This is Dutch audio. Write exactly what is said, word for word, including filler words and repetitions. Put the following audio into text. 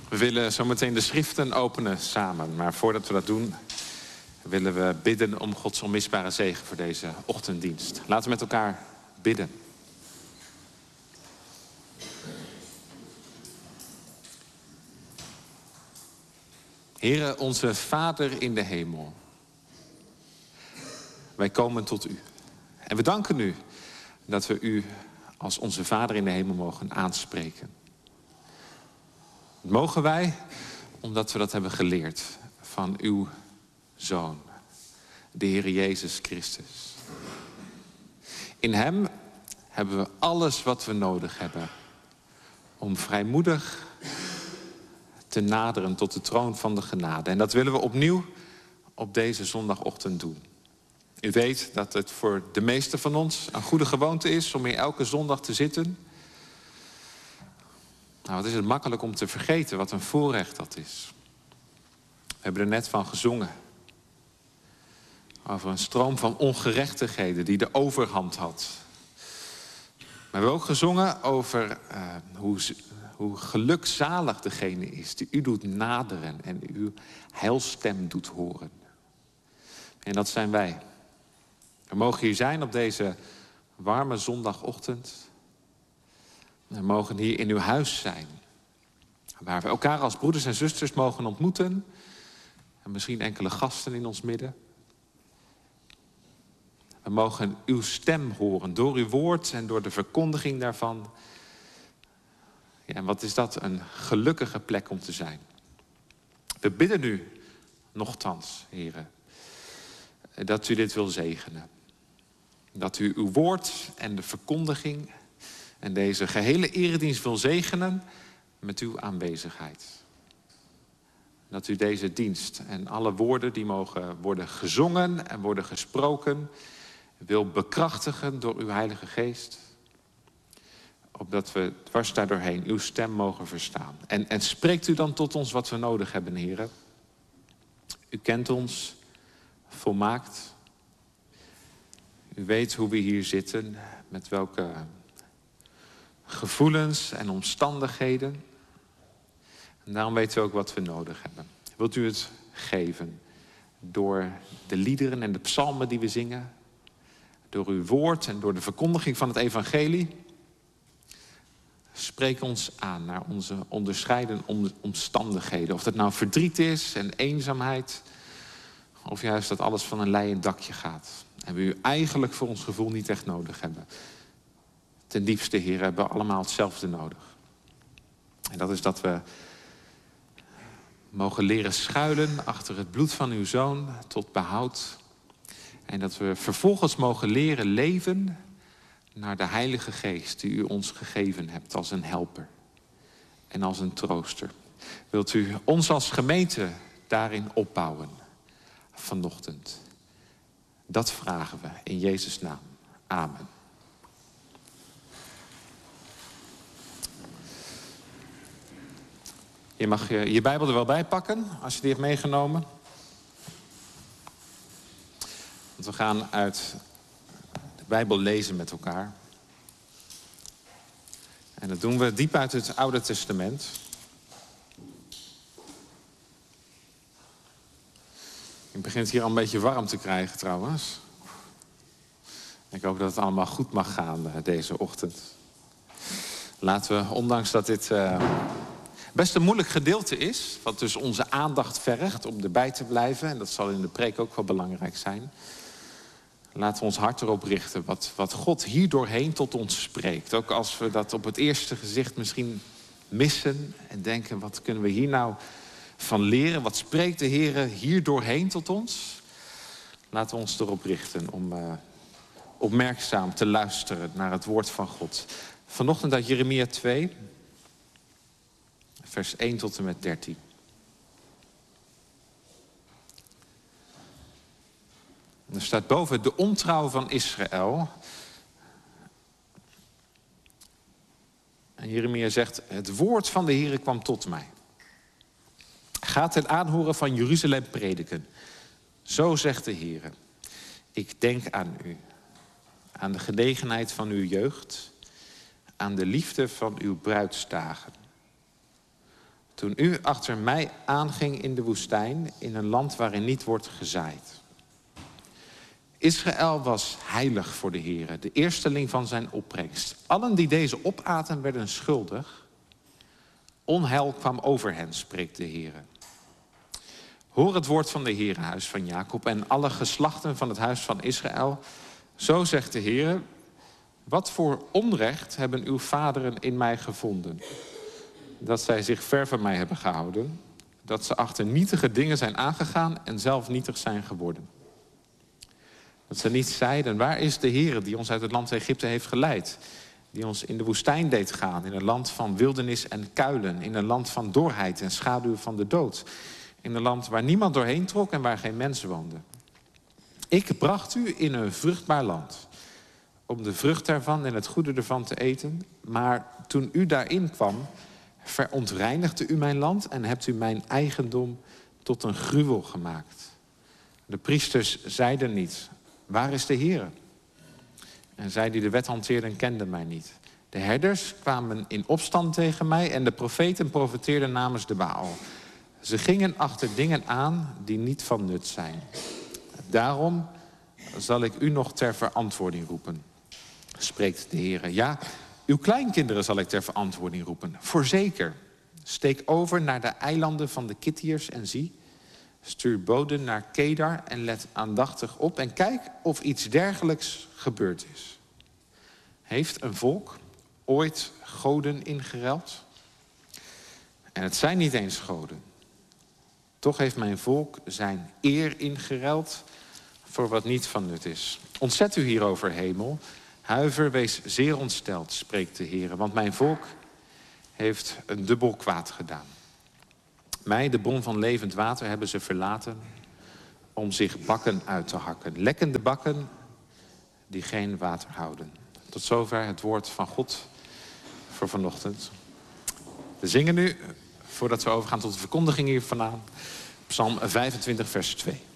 We willen zometeen de schriften openen samen. Maar voordat we dat doen, willen we bidden om Gods onmisbare zegen voor deze ochtenddienst. Laten we met elkaar bidden. Heere, onze Vader in de hemel. Wij komen tot u. En we danken u dat we u als onze Vader in de hemel mogen aanspreken. Dat mogen wij omdat we dat hebben geleerd van uw Zoon, de Heer Jezus Christus. In hem hebben we alles wat we nodig hebben om vrijmoedig te naderen tot de troon van de genade. En dat willen we opnieuw op deze zondagochtend doen. U weet dat het voor de meesten van ons een goede gewoonte is om hier elke zondag te zitten. Nou, wat is het makkelijk om te vergeten wat een voorrecht dat is. We hebben er net van gezongen. Over een stroom van ongerechtigheden die de overhand had. Maar we hebben ook gezongen over uh, hoe, hoe gelukzalig degene is die u doet naderen en uw heilstem doet horen. En dat zijn wij. We mogen hier zijn op deze warme zondagochtend. We mogen hier in uw huis zijn. Waar we elkaar als broeders en zusters mogen ontmoeten. En misschien enkele gasten in ons midden. We mogen uw stem horen door uw woord en door de verkondiging daarvan. Ja, en wat is dat een gelukkige plek om te zijn. We bidden u nochtans, heren, dat u dit wil zegenen. Dat u uw woord en de verkondiging en deze gehele eredienst wil zegenen met uw aanwezigheid. Dat u deze dienst en alle woorden die mogen worden gezongen en worden gesproken wil bekrachtigen door uw Heilige Geest. Opdat we dwars daardoorheen uw stem mogen verstaan. En, en spreekt u dan tot ons wat we nodig hebben, heren. U kent ons volmaakt. U weet hoe we hier zitten, met welke gevoelens en omstandigheden. En daarom weten we ook wat we nodig hebben. Wilt u het geven door de liederen en de psalmen die we zingen, door uw woord en door de verkondiging van het evangelie? Spreek ons aan naar onze onderscheidende omstandigheden. Of dat nou verdriet is en eenzaamheid, of juist dat alles van een leien dakje gaat. En we u eigenlijk voor ons gevoel niet echt nodig hebben. Ten diepste, Heer, hebben we allemaal hetzelfde nodig. En dat is dat we mogen leren schuilen achter het bloed van uw Zoon tot behoud. En dat we vervolgens mogen leren leven naar de Heilige Geest die u ons gegeven hebt als een helper en als een trooster. Wilt u ons als gemeente daarin opbouwen vanochtend? Dat vragen we in Jezus' naam. Amen. Je mag je, je Bijbel er wel bij pakken als je die hebt meegenomen. Want we gaan uit de Bijbel lezen met elkaar. En dat doen we diep uit het Oude Testament. Je begint hier al een beetje warm te krijgen trouwens. Ik hoop dat het allemaal goed mag gaan deze ochtend. Laten we, ondanks dat dit uh, best een moeilijk gedeelte is, wat dus onze aandacht vergt om erbij te blijven, en dat zal in de preek ook wel belangrijk zijn, laten we ons hart erop richten wat, wat God hier doorheen tot ons spreekt. Ook als we dat op het eerste gezicht misschien missen en denken, wat kunnen we hier nou van leren? Wat spreekt de Heer hier doorheen tot ons? Laten we ons erop richten om uh, opmerkzaam te luisteren naar het woord van God. Vanochtend uit Jeremia twee, vers één tot en met dertien. Er staat boven de ontrouw van Israël. En Jeremia zegt, het woord van de Heer kwam tot mij. Gaat het aanhoren van Jeruzalem prediken. Zo zegt de Heer, ik denk aan u, aan de genegenheid van uw jeugd, aan de liefde van uw bruidsdagen. Toen u achter mij aanging in de woestijn, in een land waarin niet wordt gezaaid. Israël was heilig voor de Heere, de eersteling van zijn opbrengst. Allen die deze opaten werden schuldig. Onheil kwam over hen, spreekt de Heere. Hoor het woord van de Heere, huis van Jacob, en alle geslachten van het huis van Israël. Zo zegt de Heere: wat voor onrecht hebben uw vaderen in mij gevonden, dat zij zich ver van mij hebben gehouden, dat ze achter nietige dingen zijn aangegaan en zelf nietig zijn geworden. Dat ze niet zeiden: waar is de Heere die ons uit het land Egypte heeft geleid, die ons in de woestijn deed gaan, in een land van wildernis en kuilen, in een land van dorheid en schaduw van de dood, in een land waar niemand doorheen trok en waar geen mensen woonden. Ik bracht u in een vruchtbaar land, om de vrucht daarvan en het goede ervan te eten. Maar toen u daarin kwam, verontreinigde u mijn land en hebt u mijn eigendom tot een gruwel gemaakt. De priesters zeiden niet: waar is de Heere? En zij die de wet hanteerden kenden mij niet. De herders kwamen in opstand tegen mij en de profeten profeteerden namens de Baal. Ze gingen achter dingen aan die niet van nut zijn. Daarom zal ik u nog ter verantwoording roepen, spreekt de Heere. Ja, uw kleinkinderen zal ik ter verantwoording roepen. Voorzeker, steek over naar de eilanden van de Kittiërs en zie. Stuur boden naar Kedar en let aandachtig op en kijk of iets dergelijks gebeurd is. Heeft een volk ooit goden ingeruild? En het zijn niet eens goden. Toch heeft mijn volk zijn eer ingeruild voor wat niet van nut is. Ontzet u hierover, hemel. Huiver, wees zeer ontsteld, spreekt de Heer. Want mijn volk heeft een dubbel kwaad gedaan. Mij, de bron van levend water, hebben ze verlaten om zich bakken uit te hakken. Lekkende bakken die geen water houden. Tot zover het woord van God voor vanochtend. We zingen nu, voordat we overgaan tot de verkondiging hier vandaan, Psalm vijfentwintig, vers twee.